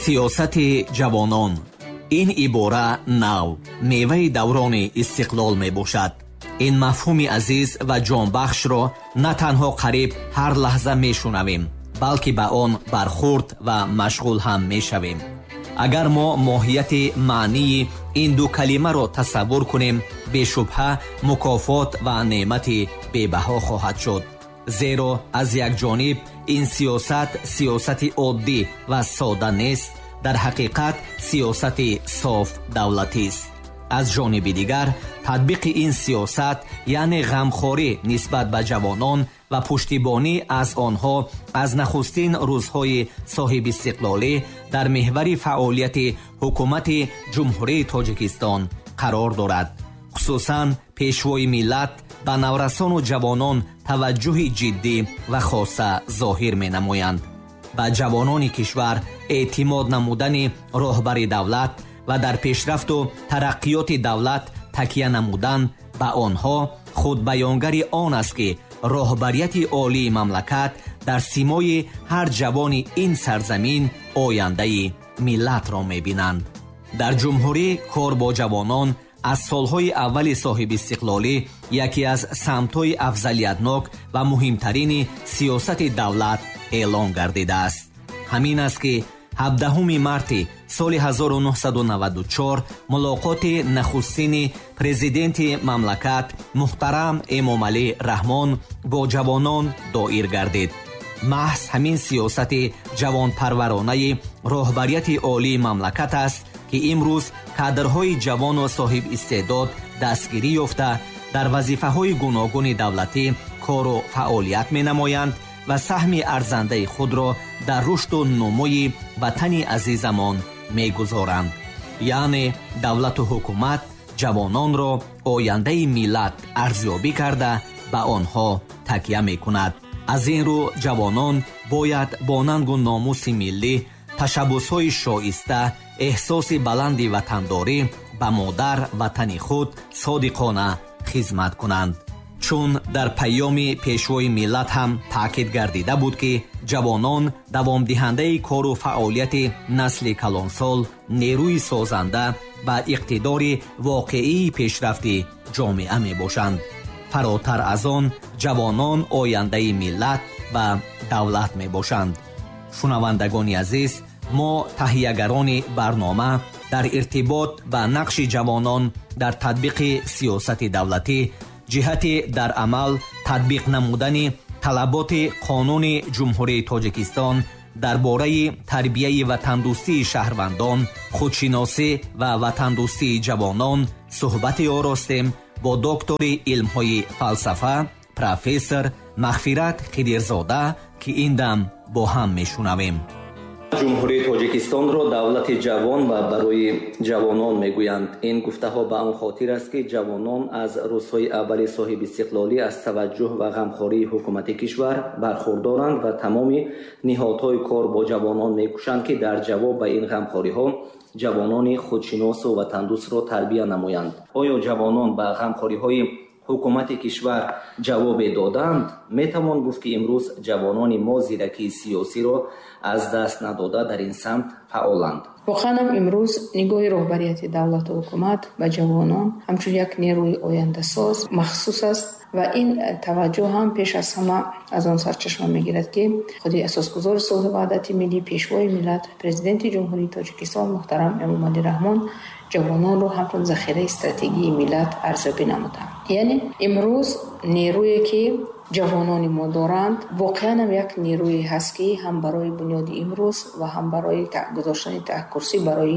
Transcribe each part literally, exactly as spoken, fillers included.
сиёсати ҷавонон. ин ибора нав меваи даврони истиқлол мебошад. ин мафҳуми азиз ва ҷонбахшро на танҳо қариб ҳар лаҳза мешунавем, балки ба он бархурд ва машғул ҳам мешавем. агар мо моҳияти маънии ин ду калимаро тасаввур кунем, бешубҳа мукофот ва неъмати бебаҳо хоҳад шуд. зеро аз якҷониб ин сиёсат сиёсати оддӣ ва сода нест, дар ҳақиқат сиёсати соф давлатист. аз ҷониби дигар, татбиқи ин сиёсат яъне ғамхорӣ нисбат ба ҷавонон ва пуштибонӣ аз онҳо аз нахустин рӯзҳои соҳибистиқлолӣ дар меҳвари фаъолияти ҳукумати ҷумҳурии Тоҷикистон қарор дорад. хусусан пешвои миллат ба наврасону ҷавонон таваҷҷӯҳи ҷиддӣ ва хоса зоҳир менамоянд. ба ҷавонони кишвар эътимод намудани роҳбари давлат ва дар пешрафту тараққиёти давлат такя намудан ба онҳо худбаёнгари он аст ки роҳбарияти олии мамлакат дар симои ҳар ҷавони ин сарзамин ояндаи миллатро мебинанд. дар ҷумҳурӣ кор бо ҷавонон аз солҳои аввали соҳибистиқлолӣ яке аз самтҳои афзалиятнок ва муҳимтарини сиёсати давлат эълон гардидааст. ҳамин аст ки ҳабдаҳуми марти соли ҳазору нуҳсаду наваду чор мулоқоти нахустини президенти мамлакат муҳтарам Эмомалӣ Раҳмон бо ҷавонон доир гардид. маҳз ҳамин сиёсати ҷавонпарваронаи роҳбарияти олии мамлакат аст ки имрӯз кадрҳои ҷавону соҳиб истеъдод дастгирӣ ёфта дар вазифаҳои гуногуни давлатӣ кору фаъолият менамоянд ва саҳми арзандаи худро дар рушду нумӯи ватани азизамон мегузоранд. яъне давлату ҳукумат ҷавононро ояндаи миллат арзёбӣ карда ба онҳо такя мекунад. аз ин рӯ ҷавонон бояд бо нангу номуси миллӣ, ташаббусҳои шоиста, эҳсоси баланди ватандорӣ ба модар ватани худ содиқона хизмат кунанд. чун дар пайёми пешвои миллат ҳам таъкид гардида буд ки ҷавонон давомдиҳандаи кору фаъолияти насли калонсол, нерӯи созанда ва иқтидори воқеии пешрафти ҷомеа мебошанд. фаротар аз он, ҷавонон ояндаи миллат ва давлат мебошанд. шунавандагони азиз, мо таҳиягарони барнома дар иртибот ба нақши ҷавонон дар татбиқи сиёсати давлатӣ ҷиҳати дар амал татбиқ намудани талаботи қонуни ҷумҳурии Тоҷикистон дар бораи тарбияи ватандӯстии шаҳрвандон, худшиносӣ ва ватандӯстии ҷавонон суҳбате оростем бо доктори илмҳои фалсафа, профессор Мағфират Хидирзода ки ин дам бо ҳам мешунавем. ҷумҳурии Тоҷикистонро давлати ҷавон ва барои ҷавонон мегӯянд. ин гуфтаҳо ба он хотир аст ки ҷавонон аз рӯзҳои аввали соҳибистиқлолӣ аз таваҷҷӯҳ ва ғамхории ҳукумати кишвар бархурдоранд ва тамоми ниҳодҳои кор бо ҷавонон мекӯшанд ки дар ҷавоб ба ин ғамхориҳо ҷавонони худшиносу ватандӯстро тарбия намоянд. оё ҷавонон ба ғамхориҳои ҳукумати кишвар ҷавобе доданд? метавон гуфт ки имрӯз ҷавонони мо зиракии сиёсиро аз даст надода дар ин самт фаъоланд. воқеан имрӯз нигоҳи роҳбарияти давлату ҳукумат ба ҷавонон ҳамчун як нерӯи ояндасоз махсус аст ва ин таваҷҷӯҳ ҳам пеш аз ҳама аз он сарчашма мегирад ки худи асосгузори сулҳу ваҳдати миллӣ, пешвои миллат, президенти ҷумҳурии Тоҷикистон муҳтарам Эмомалӣ Раҳмон ҷавононро ҳамчун захираи стратегии миллат арзёбӣ намуданд. яъне имрӯз нерӯе ки ҷавонони мо доранд воқеан ҳам як нерӯе ҳаст ки ҳам барои бунёди имрӯз ва ҳам барои гузоштани таҳкурсӣ барои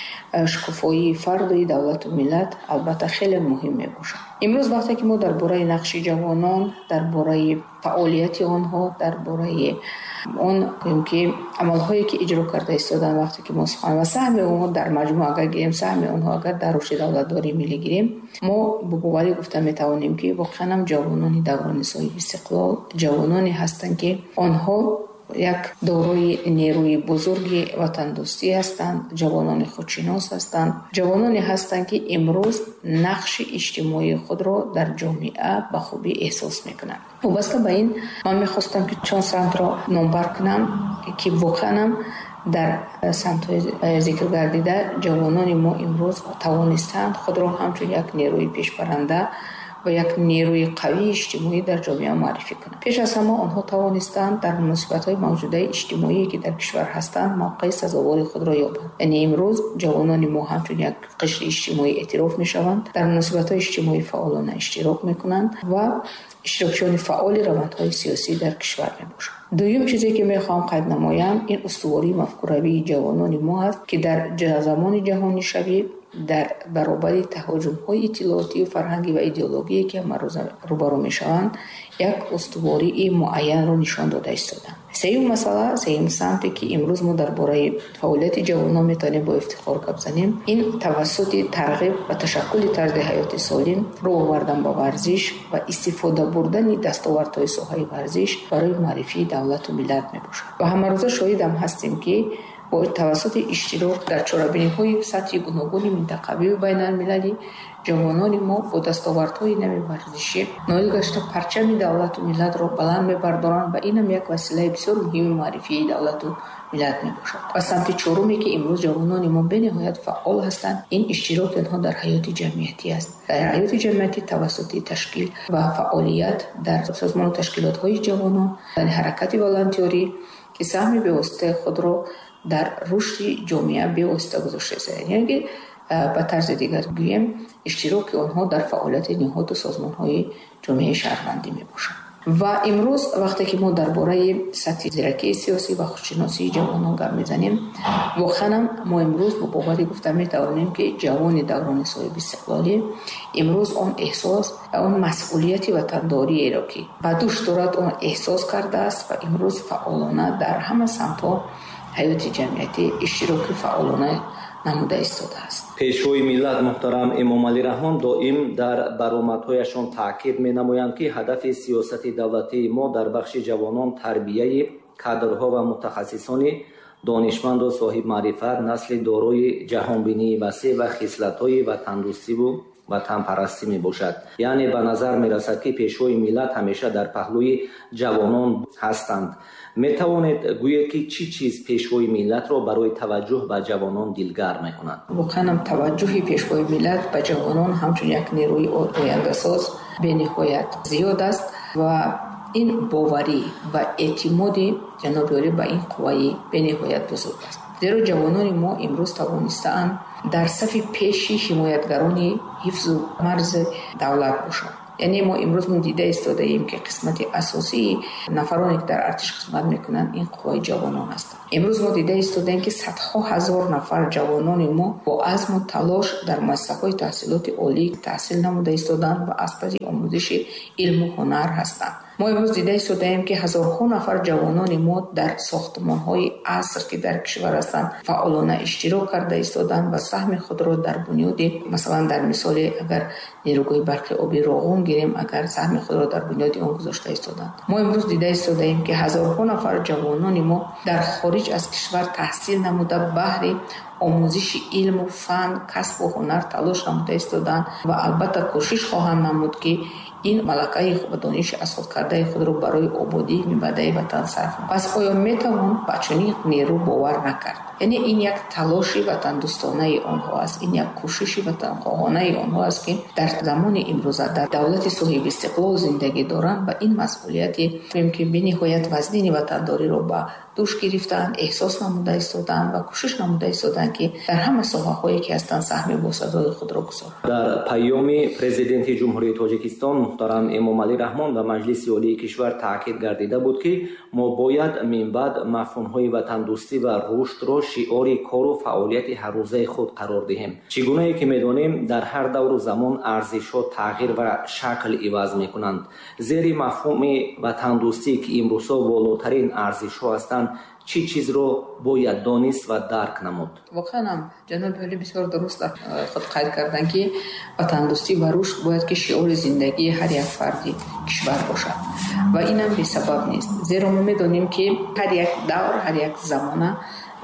шукуфоии фарду давлату миллат албатта хеле муҳим мебошад. имрӯз вақте ки мо дар бораи нақши ҷавонон, дар бораи фаъолияти онҳо, дар бораи он гӯем ки амалҳое ки иҷро карда истодан, вақте ки мо сухан ва саҳми онҳо дар маҷмӯъ агар гирем, саҳми онҳо агар дар рушди давлатдории миллӣ гирем, мо бо боварӣ гуфта метавонем ки воқеан ҳам ҷавонони даврони соҳибистиқлол ҷавононе ҳастанд ки онҳо як дорои нерӯи бузурги ватандӯстӣ ҳастанд, ҷавонони худшинос ҳастанд, ҷавононе ҳастанд ки имрӯз нақши иҷтимоии худро дар ҷомеа ба хубӣ эҳсос мекунанд. вобаста ба ин ман мехостам ки чанд самтро номбар кунам ки воқеан дар самтҳои зикр гардида ҷавонони мо имрӯз тавонистанд худро ҳамчун як нерӯи пешбаранда ва як нерӯи қавии иҷтимоӣ дар ҷомеа маърифӣ кунанд. Пеш аз ҳама онҳо тавонистанд дар муносибатҳои мавҷудаи иҷтимоие ки дар кишвар ҳастанд мавқеи сазовори худро ёбанд. Яъне имрӯз ҷавонони мо ҳамчун як қишри иҷтимоӣ эътироф мешаванд, дар муносибатҳои иҷтимоӣ фаъолона иштирок мекунанд ва иштирокчиёни фаъоли равандҳои сиёсӣ дар кишвар мебошанд. дуюм чизе ки мехоҳам қайд намоям ин устувории мафкуравии ҷавонони мо аст ки дар замони ҷаҳонишавӣ дар баробари таҳоҷумҳои иттилоотию фарҳангӣ ва идеологие ки ҳамарӯза рӯбарӯ мешаванд як устувории муайянро нишон дода истоданд. сеюм масъала, сеюм самте ки имрӯз мо дар бораи фаъолияти ҷавонон метавонем бо ифтихор гап занем, ин тавассути тарғиб ва ташаккули тарзи ҳаёти солим, рӯ овардан ба варзиш ва истифода бурдани дастовардҳои соҳаи варзиш барои маърифии давлату миллат мебошад. ва ҳамарӯза шоҳидам ҳастем ки бо тавассути иштирок дар чорабиниҳои сатҳи гуногуни минтақавию байналмилалӣ ҷавонони мо бо дастовардҳои нави варзишӣ ноил гашта парчами давлату миллатро баланд мебардоранд ва инам як василаи бисёр муҳими маърифии давлату миллат мебошад. ва самти чоруме ки имрӯз ҷавонони мо бениҳоят фаъол ҳастанд, ин иштироки онҳо дар ҳаёти ҷамъиятӣ аст. дар ҳаёти ҷамъиятӣ тавассути ташкил ва фаъолият дар созмону ташкилотҳои ҷавонон, яъне ҳаракати волонтёрӣ ки саҳми бевоситаи худро дар рушди ҷомеа бевосита гузоштааст. яъне ба тарзи дигар гӯем иштироки онҳо дар фаъолияти ниҳоду созмонҳои ҷомеаи шаҳрвандӣ мебошад. ва имрӯз вақте ки мо дар бораи сатҳи зиракии сиёсӣ ва худшиносии ҷавонон гап мезанем, воқеан мо имрӯз бо боварӣ гуфта метавонем ки ҷавони даврони соҳиби истиқлолӣ имрӯз он эҳсос ва он масъулияти ватандориеро ки ба дӯш дорад он эҳсос кардааст ва имрӯз фаъолона дар ҳама самтҳо ҳаёти ҷамъиятӣ иштироки фаъолона намуда истодааст. пешвои миллат муҳтарам Эмомалӣ Раҳмон доим дар баромадҳояшон таъкид менамоянд ки ҳадафи сиёсати давлатии мо дар бахши ҷавонон тарбияи кадрҳо ва мутахассисони донишманду соҳибмаърифат, насли дорои ҷаҳонбинии васеъ ва хислатҳои ватандӯстиву ватанпарастӣ мебошад. яъне ба назар мерасад ки пешвои миллат ҳамеша дар паҳлӯи ҷавонон ҳастанд. метавонед гӯед ки чӣ чиз пешвои миллатро барои таваҷҷӯҳ ба ҷавонон дилгар мекунад? воқеан таваҷҷӯҳи пешвои миллат ба ҷавонон ҳамчун як нерӯи ояндасоз бениҳоят зиёд аст ва ин боварӣ ва эътимоди ҷанобиёлӣ ба ин қувваи бениҳоят бузург аст. зеро ҷавонони мо имрӯз тавонистаанд дар сафи пеши ҳимоятгарони ҳифзу марзи давлат бошанд. яъне мо имрӯз мо дида истодаем ки қисмати асосии нафароне ки дар артиш хизмат мекунанд ин қувваи ҷавонон ҳастанд. имрӯз мо дида истодаем ки садҳо ҳазор нафар ҷавонони мо бо азму талош дар муассисаҳои таҳсилоти олӣ таҳсил намуда истоданд ва аспази омӯзиши илму ҳунар ҳастанд. мо имрӯз дида истодаем ки ҳазорҳо нафар ҷавонони мо дар сохтмонҳои аср ки дар кишвар ҳастанд фаъолона иштирок карда истоданд ва саҳми худро дар бунёди масалан дар мисоли агар нерӯгоҳи барқи оби Роғун гирем, агар саҳми худро дар бунёди он гузошта истоданд. мо имрӯз дида истодаем ки ҳазорҳо нафар ҷавонони мо дар хориҷ аз кишвар таҳсил намуда баҳри омӯзиши илму фан, касбу ҳунар талош намуда истоданд ва албатта кӯшиш хоҳанд намуд ки ин малакаи ва дониши асодкардаи худро барои ободии мебадаи ватан сарф намоянд. пас оё метавон ба чунин нерӯ бовар накард? яъне ин як талоши ватандӯстонаи онҳо аст, ин як кӯшиши ватанхоҳонаи онҳо аст ки дар замони имрӯза дар давлати соҳиби истиқлол зиндагӣ доранд ва ин масъулияти гӯем ки бениҳоят вазнини ватандориро ба дӯш гирифтаанд, эҳсос намуда истоданд ва кӯшиш намуда истоданд ки дар ҳама соҳаҳое ки ҳастанд саҳми босазои худро гузоранд. дар паёми президенти ҷумҳурии Тоҷикистон муҳтарам Эмомалӣ Раҳмон ва маҷлиси олии кишвар таъкид гардида буд ки мо бояд минбаъд мафҳумҳои ватандӯстӣ ва рушдро шиори кору фаъолияти ҳаррӯзаи худ қарор диҳем. чӣ гунае ки медонем дар ҳар давру замон арзишҳо тағйир ва шакл иваз мекунанд. зери мафҳуми ватандӯстӣ ки имрӯзҳо болотарин арзишҳо ҳастанд, чӣ чизро бояд донист ва дарк намуд? воқеан ҷаноби олӣ бисёр дуруст худ қайд карданд ки ватандӯстӣ ва рушд бояд ки шиори зиндагии ҳар як фарди кишвар бошад ва инам бесабаб нест. зеро мо медонем ки ҳар як давр, ҳар як замона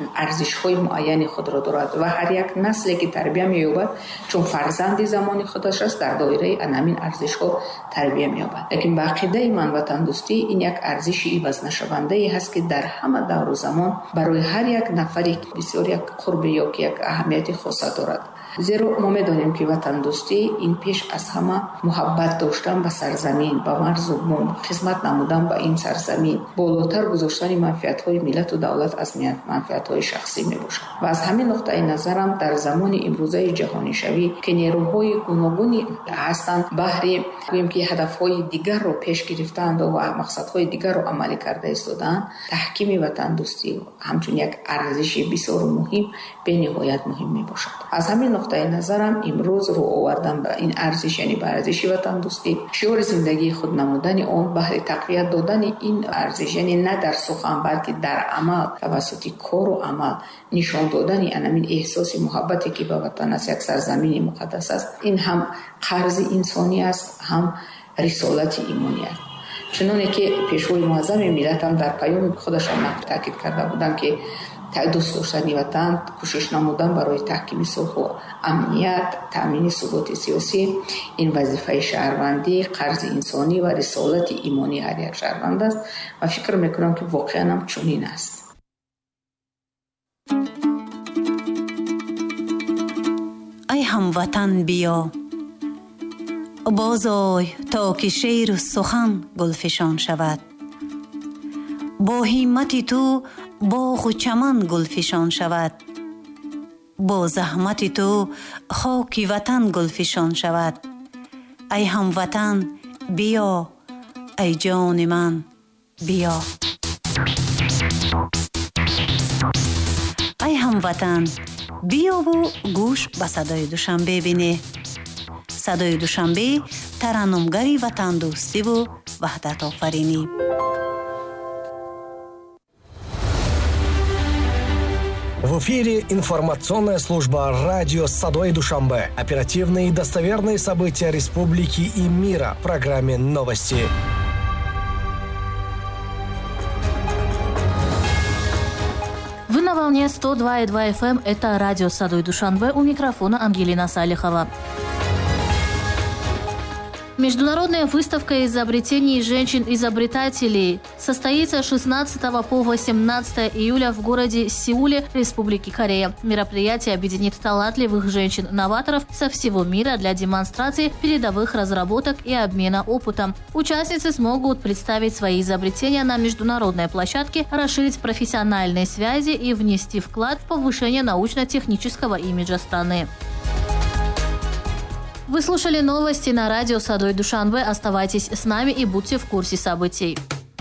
арзишҳои муайяни худро дорад ва ҳар як насле ки тарбия меёбад чун фарзанди замони худаш аст дар доираи анамин арзишҳо тарбия меёбад. Лекин ба ақидаи ман ватандӯстӣ ин як арзиши ивазнашавандаи ҳаст ки дар ҳама давру замон барои ҳар як нафаре бисёр як қурби ё ки як аҳамияти хоса дорад. зеро мо медонем ки ватандӯстӣ ин пеш аз ҳама муҳаббат доштан ба сарзамин, ба марзу бум, хизмат намудан ба ин сарзамин, болотар гузоштани манфиатҳои миллату давлат аз манфиатҳои шахсӣ мебошад. ва аз ҳамин нуқтаи назарам дар замони имрӯзаи ҷаҳонишавӣ ки нерӯҳои гуногуни ҳастанд баҳри гӯем ки ҳадафҳои дигарро пеш гирифтаанд ва мақсадҳои дигарро амалӣ карда истодаанд, таҳкими ватандӯстӣ ҳамчун як арзиши бисёр муҳим бениҳоят муҳим мебошад. аз ҳамин нуқтаи назарам имрӯз рӯ овардан ба ин арзиш, яъне ба арзиши ватандӯстӣ, шиёри зиндагии худ намудани он баҳри тақвият додани ин арзиш, яъне на дар сухан балки дар амал тавассути кору амал нишон додани анамин эҳсоси муҳаббате ки ба ватан аст, як сарзамини муқаддас аст, ин ҳам қарзи инсонӣ аст, ҳам рисолати имонӣ аст. чуноне ки пешвои муаззами миллат ҳам дар паёми худашон таъкид карда буданд ки дӯст доштани ватан, кӯшиш намудан барои таҳкими сулҳу амният, таъмини суботи сиёсӣ ин вазифаи шаҳрвандӣ, қарзи инсонӣ ва рисолати имонии ҳар як шаҳрванд аст ва фикр мекунам ки воқеан ҳам чунин аст. ай ҳамватан биё, бозой то ки шеъру сухан гулфишон шавад. бо ҳиммати ту боғу чаман гулфишон шавад. бо заҳмати ту хоки ватан гулфишон шавад. ай ҳамватан биё, ай ҷони ман биё. ай ҳамватан биёву гӯш ба садои душанбе бинӣ. садои душанбе тараннумгари ватандӯстиву ваҳдатофаринӣ. В эфире информационная служба «Радио Садои Душанбе». Оперативные и достоверные события республики и мира в программе «Новости». Вы на волне сто два и два эф эм. Это «Радио Садои Душанбе». У микрофона Ангелина Салихова. Международная выставка изобретений женщин-изобретателей состоится с шестнадцатого по восемнадцатое июля в городе Сеуле, Республики Корея. Мероприятие объединит талантливых женщин-новаторов со всего мира для демонстрации передовых разработок и обмена опытом. Участницы смогут представить свои изобретения на международной площадке, расширить профессиональные связи и внести вклад в повышение научно-технического имиджа страны. Вы слушали новости на радио Садои Душанбе. Оставайтесь с нами и будьте в курсе событий.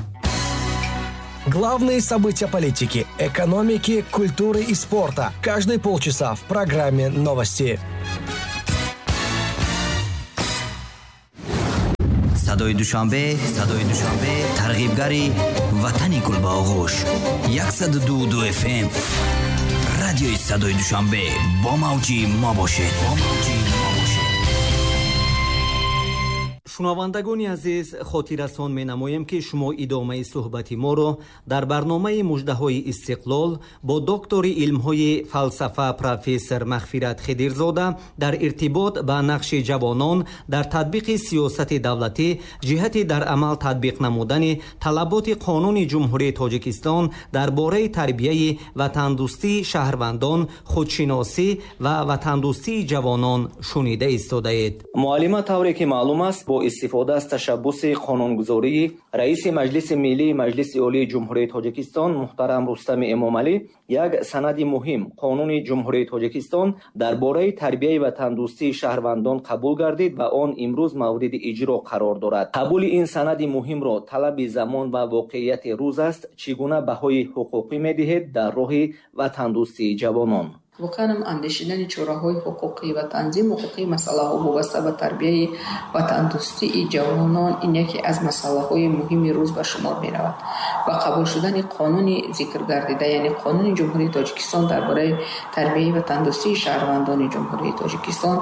Главные события политики, экономики, культуры и спорта. Каждые полчаса в программе «Новости». Садои Душанбе, Садои Душанбе, тарғибгари ватани гулбоғӯш. яксад ду ду эф эм. Радиои Садои Душанбе бо мавҷи мо бошед. Бо мавҷи мо бошед. шунавандагони азиз, хотиррасон менамоем ки шумо идомаи суҳбати моро дар барномаи муждаҳои истиқлол бо доктори илмҳои фалсафа профессор Мағфират Хидирзода дар иртибот ба нақши ҷавонон дар татбиқи сиёсати давлатӣ ҷиҳати дар амал татбиқ намудани талаботи қонуни ҷумҳурии Тоҷикистон дар бораи тарбияи ватандӯстии шаҳрвандон, худшиносӣ ва ватандӯстии ҷавонон шунида истодаед. муаллима тавре ки маълум аст бо истифода аз ташаббуси қонунгузории раиси маҷлиси миллии маҷлиси олии ҷумҳурии Тоҷикистон муҳтарам Рустами Эмомалӣ як санади муҳим қонуни ҷумҳурии Тоҷикистон дар бораи тарбияи ватандӯстии шаҳрвандон қабул гардид ва он имрӯз мавриди иҷро қарор дорад. қабули ин санади муҳимро талаби замон ва воқеияти рӯз аст. чӣ гуна баҳои ҳуқуқӣ медиҳед дар роҳи ватандӯстии ҷавонон? воқеан андешидани чораҳои ҳуқуқӣ ва танзим ҳуқуқии масъалаҳо вобаста ба тарбияи ватандӯстии ҷавонон ин яке аз масъалаҳои муҳими рӯз ба шумор меравад ва қабул шудани қонуни зикргардида, яъне қонуни ҷумҳурии Тоҷикистон дар бораи тарбияи ватандӯстии шаҳрвандони ҷумҳурии Тоҷикистон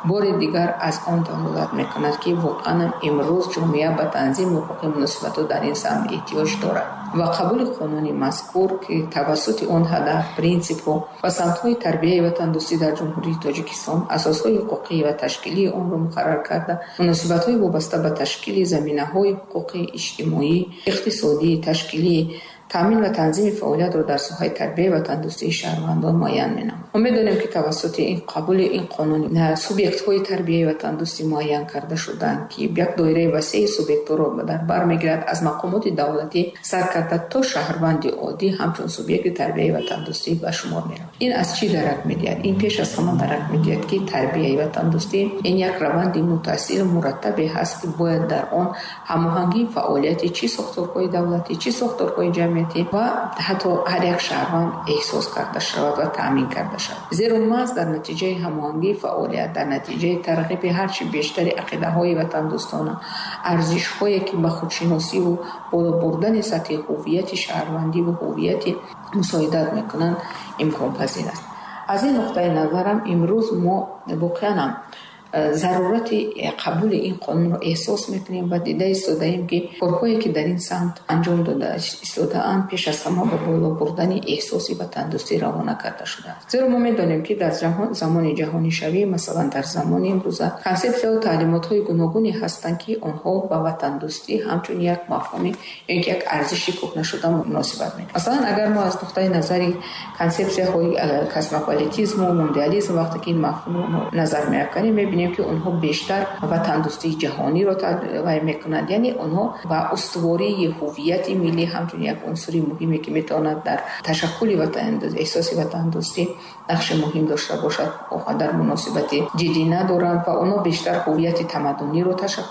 бори дигар аз он далолат мекунад ки воқеан имрӯз ҷомеа ба танзим ҳуқуқи муносибатҳо дар ин самт эҳтиёҷ дорад ва қабули қонуни мазкур ки тавассути он ҳадаф, принсипҳо ва самтҳои тарбияи ватандӯстӣ дар ҷумҳурии Тоҷикистон асосҳои ҳуқуқӣ ва ташкилии онро муқаррар карда, муносибатҳои вобаста ба ташкили заминаҳои ҳуқуқи иҷтимоӣ, иқтисодӣ, ташкилӣ, таъмин ва танзими фаъолиятро дар соҳаи тарбияи ва тандурустии шаҳрвандон муайян менамояд. мо медонем ки тавассути ин қабули ин қонун субъектҳои тарбияи ва тандурустӣ муайян карда шуданд ки як доираи васеи субъектҳоро дар бар мегирад, аз мақомоти давлатӣ сар карда то шаҳрванди оддӣ ҳамчун субъекти тарбияи ва тандурустӣ ба шумор меравад. ин аз чӣ дарак медиҳад? ин пеш аз ҳама дарак медиҳад ки тарбияи ва тандурустӣ ин як раванди мутаассиру мураттабе ҳаст ки бояд дар он ҳамоҳангии фаъолияти чӣ сохторҳои давлатӣ, чӣ сохторҳои ҷамъиятӣ ва ҳатто ҳар як шаҳрванд эҳсос карда шавад ва таъмин карда шавад. зеро маҳз дар натиҷаи ҳамоҳангии фаъолият, дар натиҷаи тарғиби ҳарчи бештари ақидаҳои ватандӯстона, арзишҳое ки ба худшиносиву боло бурдани сатҳи ҳуввияти шаҳрвандиву ҳуввияти мусоидат мекунанд имконпазир аст. аз ин нуқтаи назарам имрӯз мо воқеан зарурати қабули ин қонунро эҳсос мекунем ва дида истодаем ки корҳое ки дар ин самт анҷом дода истодаанд пеш аз ҳама ба боло бурдани эҳсоси ватандӯстӣ равона карда шудааст. зеро мо медонем ки дар ҷаҳон замони ҷаҳонишавӣ, масалан дар замони имрӯза, консепсияҳо таълимотҳои гуногуне ҳастанд ки онҳо ба ватандӯстӣ ҳамчун як мафҳуми ё як арзиши кӯҳнашуда муносибат мекунанд. масалан агар мо аз нуқтаи назари консепсияҳои космополитизму мондиализм вақте ки ин мафҳумро назар меафканем, мебинем ки онҳо бештар ватандӯстии ҷаҳониро тавай мекунанд, яъне онҳо ба устувории ҳуввияти миллӣ ҳамчун як унсури муҳиме ки метавонад дар ташаккули эҳсоси ватандӯстӣ нақши муҳим дошта бошад дар муносибати ҷиддӣ надоранд ва онҳо бештар ҳуввияти тамаддуниро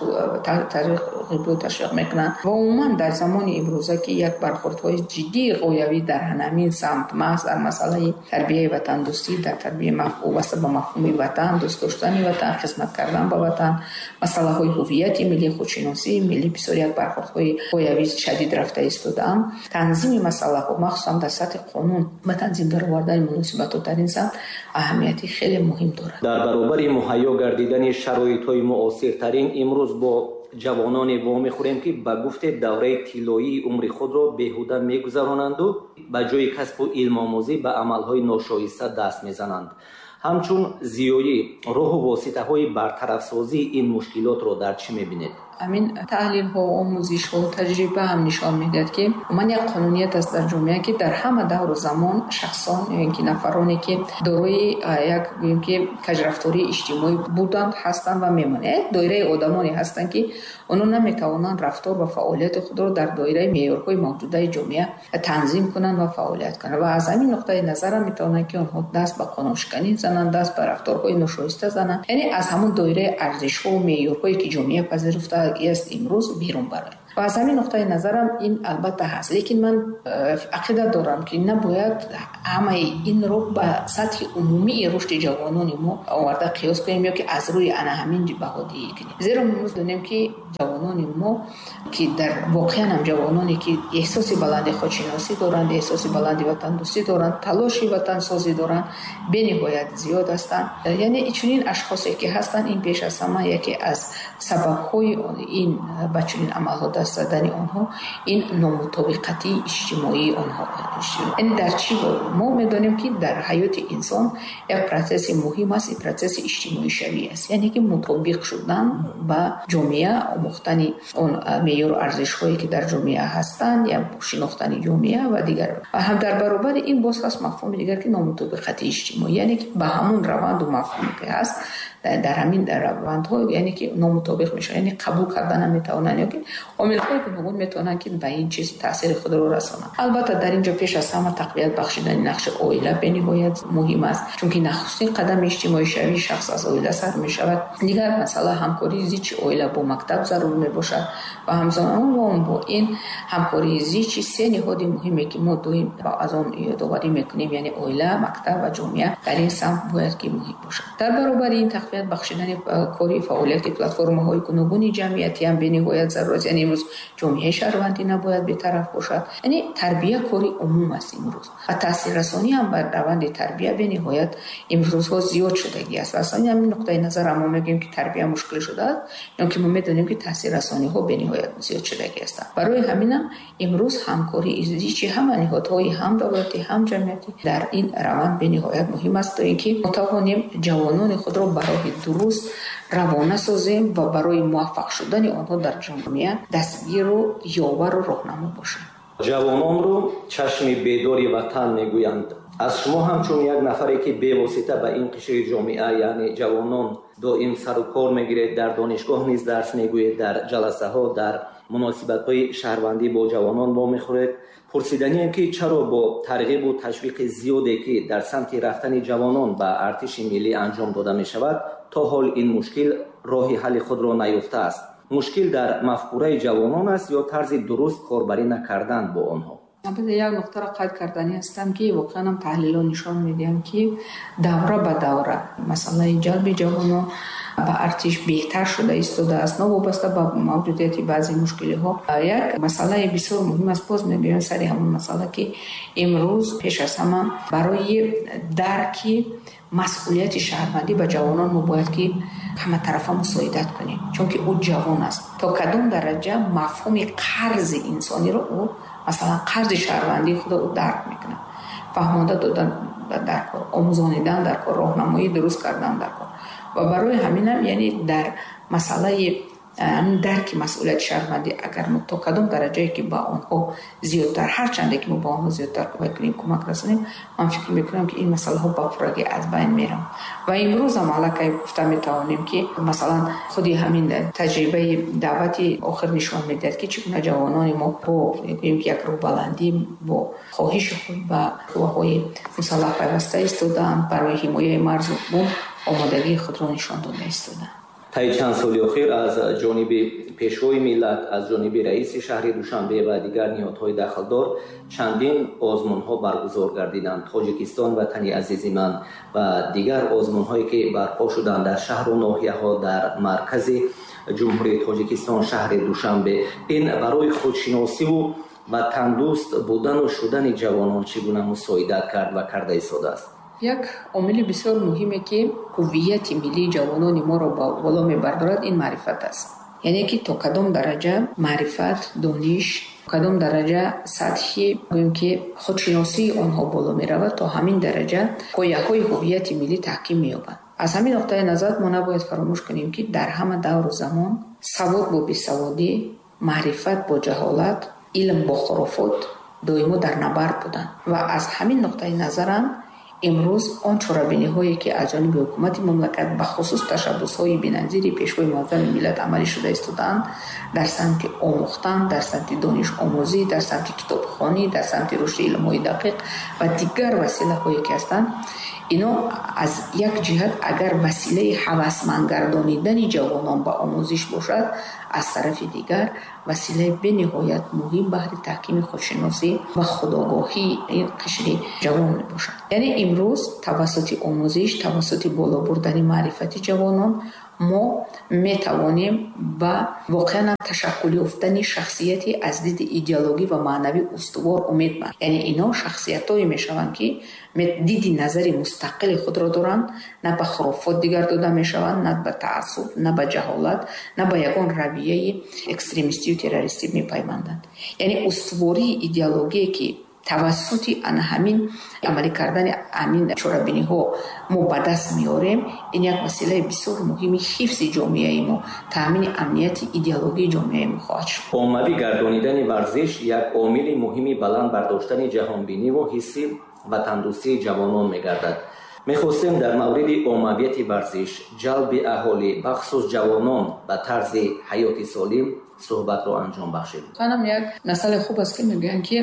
ташвиқ мекунанд ва умуман дар замони имрӯза ки як бархурдҳои ҷиддии ғоявӣ дар ҳамин самт маҳз дар масъалаи тарбияи ватандӯстӣ, дар тарбияи вобаста ба мафҳуми ватан, дӯст доштани ватан, хизмат кардан ба ватан, масъалаҳои ҳуввияти миллӣ, худшиносии миллӣ, бисёр як бархурдҳои ғоявӣ шадид рафта истодаанд. танзими масъалаҳо махсусан дар сатҳи қонун ба танзим даровардани муносибатҳо дар ин самт аҳамияти хеле муҳим дорад. дар баробари муҳайё гардидани шароитҳои муосиртарин имрӯз бо ҷавононе вомехӯрем ки ба гуфте давраи тиллоии умри худро беҳуда мегузаронанду ба ҷои касбу илмомӯзӣ ба амалҳои ношоиста даст мезананд. ҳамчун зиёӣ роҳу воситаҳои бартарафсозии ин мушкилотро дар чӣ мебинед? амин таҳлилҳо, омӯзишҳо, таҷриба ҳам нишон медиҳад ки уман як қонуният аст дар ҷомеа ки дар ҳама давру замон шахсон ё ки нафароне ки дорои як гӯем ки каҷрафтории иҷтимоӣ буданд, ҳастанд ва мемонанд. доираи одамоне ҳастанд ки онҳо наметавонанд рафтор ва фаъолияти худро дар доираи меъёрҳои мавҷудаи ҷомеа танзим кунанд ва фаъолият кунанд ва аз ҳамин нуқтаи назарам метавонанд ки онҳо даст ба қонуншиканӣ зананд, даст ба рафторҳои ношоиста зананд, яъне аз ҳамон доираи арзишҳо ва меъёрҳое ки ҷомеа пазируфта است امروز بیرون برآید. و از همین نقطه نظرم این البته هست، لیکن من عقیده دارم که نباید همه این رو به سطح عمومی رشد جوانان ما آورده قیاس کنیم یا که از روی انا همین بهادی کنیم. زیرا ما می‌دونیم که جوانان ما که در واقعا هم جوانانی که احساس بلند خودشناسی دارند، احساس بلند وطن دوستی دارند، تلاش وطن سازی دارند، بی‌نهایت زیاد هستند. یعنی چنین اشخاصی که هستند این پیش از همه یکی از سبب‌های این بچنین عمل‌ها دست دادن آنها این نامطابقتی اجتماعی آنها است. این در چی ما می‌دانیم که در حیات انسان یک پروسس مهم است، این پروسس اجتماعی شوی است، یعنی که مطابق شدن با جامعه، آموختن اون معیار و ارزش‌هایی که در جامعه هستند یا شناختن جامعه و دیگر. و هم در برابر این باز هست مفهوم دیگر که نامطابقتی اجتماعی، یعنی که به همون روند و مفهوم که هست در همین در روندها یعنی که نامطابق میشه، یعنی قبول کردن نمیتونن یا که عامل‌های گوناگون میتونن که به این چیز تاثیر خود رو رسونن. البته در اینجا پیش از همه تقویت بخشیدن نقش عائله به نهایت مهم است، چون که نخستین قدم اجتماعی شوی شخص از عائله سر میشود. دیگر مثلا همکاری زیچ عائله با مکتب ضرور میباشد و همزمان با این همکاری زیچ سه نهاد مهمه که ما دویم از آن یادآوری میکنیم، یعنی عائله، مکتب و جامعه در این سمت باید که مهم باشد. در برابر این بخشیدن کاری فعالیت پلتفرم‌های گوناگون جمعیتی هم به نهایت ضرورت، یعنی امروز ҷомеаи шаҳрвандӣ набояд бетараф бошад. яъне тарбия кори умум аст имрӯз ва таъсиррасонӣ ҳам ба раванди тарбия бениҳоят имрӯзҳо зиёд шудагӣ аст. ва асосан ҳамин нуқтаи назар мо мегӯем ки тарбия мушкил шудааст, ё ки мо медонем ки таъсиррасониҳо бениҳоят зиёд шудагӣ ҳастанд. барои ҳаминам имрӯз ҳамкори издиҷи ҳама ниҳодҳои ҳам давлатӣ ҳам ҷамъиятӣ дар ин раванд бениҳоят муҳим аст, то ин ки мо тавонем ҷавонони худро ба роҳи дуруст равона созем ва барои муваффақ шудани онҳо дар ҷомеа дастгиру ёвару роҳнамо бошем. ҷавононро чашми бедори ватан мегӯянд. аз шумо ҳамчун як нафаре ки бевосита ба ин қишри ҷомеа, яъне ҷавонон доим сару кор мегиред, дар донишгоҳ низ дарс мегӯед, дар ҷаласаҳо, дар муносибатҳои шаҳрвандӣ бо ҷавонон вомехӯред, пурсиданием ки чаро бо тарғибу ташвиқи зиёде ки дар самти рафтани ҷавонон ба артиши миллӣ анҷом дода мешавад, то ҳол ин мушкил роҳи ҳалли худро наёфтааст. мушкил дар мафкураи ҷавонон аст ё тарзи дуруст корбарӣ накардан бо онҳо? албатта як нуқтаро қайд карданӣ ҳастам ки воқеан ҳам таҳлилҳо нишон медиҳанд ки давра ба давра масъалаи ҷалби ҷавонон ба артиш беҳтар шуда истодааст, новобаста ба мавҷудияти баъзе мушкилиҳо. як масъалаи бисёр муҳим аст, боз мегӯям сари ҳамон масъала ки имрӯз пеш аз ҳама барои дарки масъулияти шаҳрвандӣ ба ҷавонон мо бояд ки ҳаматарафа мусоидат кунем, чунки ӯ ҷавон аст. то кадом дараҷа мафҳуми қарзи инсониро ӯ масалан қарзи шаҳрвандии худро ӯ дарк мекунад, фаҳмода додан дар кор, омӯзонидан дар кор, роҳнамоӣ дуруст кардан дар кор. ва барои ҳаминам яъне дар масъалаи дарки масъулияти шаҳрвандӣ агар мо то кадом дараҷае ки ба онҳо зиёдтар, ҳарчанде ки мо ба онҳо зиёдтар кунем кӯмак расонем, ман фикр мекунам ки ин масъалаҳо ба пуррагӣ аз байн мераванд. ва имрӯз ҳам аллакай гуфта метавонем ки масалан худи ҳамин таҷрибаи даъвати охир нишон медиҳад ки чӣ гуна ҷавонони мо бо гӯем ки як рӯҳбаландӣ бо хоҳиши худ ба қувваҳои мусаллаҳ пайваста истодаанд, барои ҳимояи марзу бум омодагии худро нишон дода истодаанд. таи чанд соли охир аз ҷониби пешвои миллат, аз ҷониби раиси шаҳри Душанбе ва дигар ниҳодҳои дахлдор чандин озмунҳо баргузор гардиданд. Тоҷикистон ватани азизи ман ва дигар озмунҳое ки барпо шуданд дар шаҳру ноҳияҳо дар маркази ҷумҳурии Тоҷикистон шаҳри Душанбе. ин барои худшиносиву ватандӯст будану шудани ҷавонон чӣ гуна мусоидат кард ва карда истодааст? як омили бисёр муҳиме ки ҳуввияти миллии ҷавонони моро ба боло мебардорад, ин маърифат аст. яъне ки то кадом дараҷа маърифат, дониш, кадом дараҷа сатҳи гӯем ки худшиносии онҳо боло меравад, то ҳамин дараҷа пояҳои ҳуввияти миллӣ таҳким меёбанд. аз ҳамин нуқтаи назар мо набояд фаромӯш кунем ки дар ҳама давру замон савод бо бесаводӣ, маърифат бо ҷаҳолат, илм бо хурофот доимо дар набард буданд. ва аз ҳамин нуқтаи назарам имрӯз он чорабиниҳое ки аз ҷониби ҳукумати мамлакат ба хусус ташаббусҳои беназири пешвои муаззами миллат амалӣ шуда истодаанд дар самти омӯхтан, дар самти донишомӯзӣ, дар самти китобхонӣ, дар самти рушди илмҳои дақиқ ва дигар василаҳое ки ҳастанд, ино аз як ҷиҳат агар василаи ҳавасмандгардонидани ҷавонон ба омӯзиш бошад, аз тарафи дигар василаи бениҳоят муҳим баҳри таҳкими худшиносӣ ва худогоҳии ин қишри ҷавон мебошад. яъне имрӯз тавассути омӯзиш, тавассути боло бурдани маърифати ҷавонон мо метавонем ба воқеан ташаккули ёфтани шахсияти аз диди идеологӣ ва маънавӣ устувор умед манд. яъне ино шахсиятҳое мешаванд ки диди назари мустақили худро доранд, на ба хурофот дигар дода мешаванд, на ба таассуб, на ба ҷаҳолат, на ба ягон равияи экстремистию террористӣ мепайманданд. яъне устувории идеологие ки тавассути ана ҳамин амалӣ кардани ҳамин чорабиниҳо мо ба даст меорем, ин як василаи бисёр муҳими ҳифзи ҷомеаи мо, таъмини амнияти идеологии ҷомеаи мо хоҳад шуд. оммавӣ гардонидани варзиш як омили муҳими баланд бардоштани ҷаҳонбиниву ҳисси ватандӯстии ҷавонон мегардад. мехостем дар мавриди оммавияти варзиш, ҷалби аҳолӣ бахусус ҷавонон ба тарзи ҳаёти солим суҳбатро анҷом бахшем. ҳанам як масъалаи хуб аст ки мегӯянд ки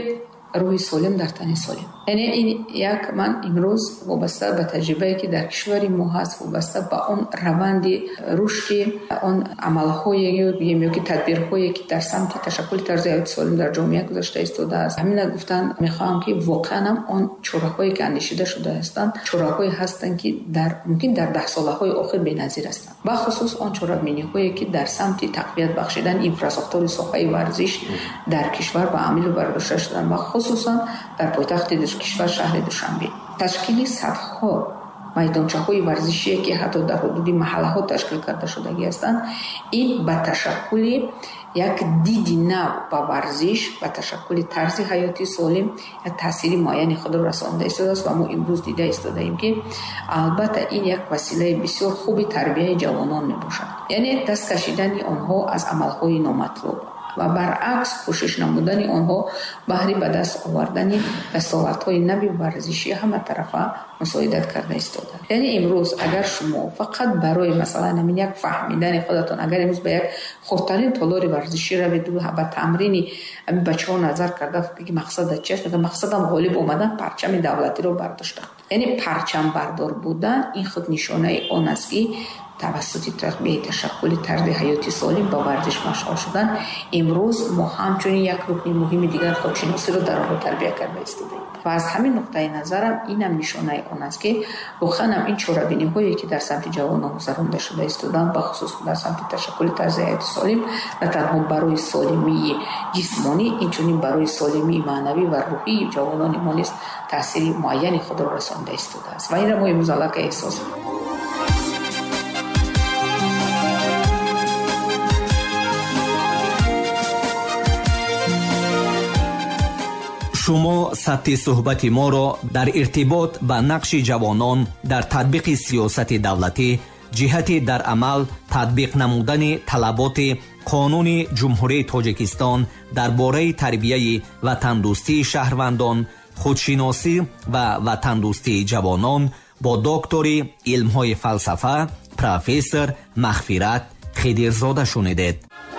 рӯҳи солим дар тани солим. яъне ин як ман имрӯз вобаста ба таҷрибае ки дар кишвари мо ҳаст, вобаста ба он раванди рушди он амалҳое бигем ёки тадбирҳое ки дар самти ташаккули тарзи ҳаёти солим дар ҷомеа гузашта истодааст, ҳамина гуфтан мехоҳам ки воқеан ҳам он чораҳое ки андешида шуда ҳастанд чораҳое ҳастанд ки дар мумкин дар даҳсолаҳои охир беназир ҳастанд. бахусус он чорабиниҳое ки дар самти тақвият бахшидан инфраструктури соҳаи варзиш дар кишвар ба амил бардошта шуданд ва хусусан дар пойтахти кишвар шаҳри Душанбе. Ташкили садҳо майдончаҳои варзишие ки ҳатто дар ҳудуди маҳаллаҳо ташкил карда шудагӣ ҳастанд, ин ба ташаккули як диди нав ба варзиш, ба ташаккули тарзи ҳаёти солим як таъсири муайяни худро расонда истодааст ва мо имрӯз дида истодаем ки албатта ин як василаи бисёр хуби тарбияи ҷавонон мебошад. яъне даст кашидани онҳо аз амалҳои номатлуб ва баръакс кӯшиш намудани онҳо баҳри ба даст овардани дастовардҳои нави варзиши ҳаматарафа мусоидат карда истоданд. яъне имрӯз агар шумо фақат барои масалан ҳамин як фаҳмидани худатон агар имрӯз ба як хурдтарин толори варзишӣ раведу ба тамрини ҳамин бачаҳо назар карда ки мақсадат чи аст, мақсадам ғолиб омадан парчами давлатиро бардоштан. яъне парчамбардор будан ин худ нишонаи он аст ки тавассути тарбияи ташаккули тарзи ҳаёти солим ба варзиш машғул шудан имрӯз мо ҳамчунин як рукни муҳими дигар худшиносиро дар онҳо тарбия карда истодаем. ва аз ҳамин нуқтаи назарам инам нишонаи он аст ки воқеан ин чорабиниҳое ки дар самти ҷавонон гузаронда шуда истоданд ба хусус дар самти ташаккули тарзи ҳаёти солим на танҳо барои солимии ҷисмонӣ инчунин барои солимии маънавӣ ва рӯҳии ҷавонони мо низ таъсири муайяни худро расонда истодааст ва инро мо имрӯз аллакай эҳсос мекунем. шумо сабти суҳбати моро дар иртибот ба нақши ҷавонон дар татбиқи сиёсати давлатӣ ҷиҳати дар амал татбиқ намудани талаботи қонуни ҷумҳурии Тоҷикистон дар бораи тарбияи ватандӯстии шаҳрвандон, худшиносӣ ва ватандӯстии ҷавонон бо доктори илмҳои фалсафа профессор Мағфират Хидирзода шунидед.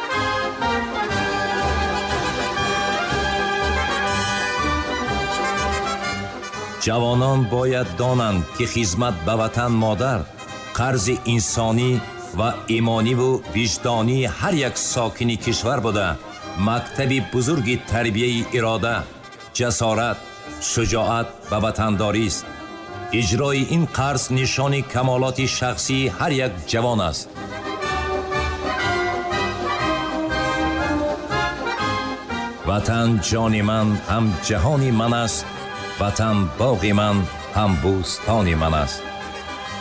ҷавонон бояд донанд ки хизмат ба ватан модар қарзи инсонӣ ва имониву виҷдонии ҳар як сокини кишвар буда мактаби бузурги тарбияи ирода, ҷасорат, шуҷоат ва ватандорист. иҷрои ин қарз нишони камолоти шахсии ҳар як ҷавон аст. ватан ҷони ман ҳам ҷаҳони ман аст. ватан боғи ман ҳам бӯстони ман аст.